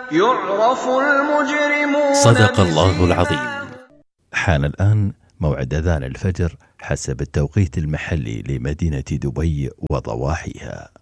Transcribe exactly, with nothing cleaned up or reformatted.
يعرف المجرمون. صدق الله العظيم. حان الآن موعد أذان الفجر حسب التوقيت المحلي لمدينة دبي وضواحيها.